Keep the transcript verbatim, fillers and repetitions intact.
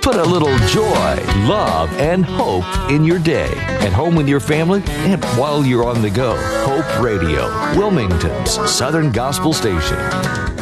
Put a little joy, love, and hope in your day. At home with your family and while you're on the go. Hope Radio, Wilmington's Southern Gospel Station.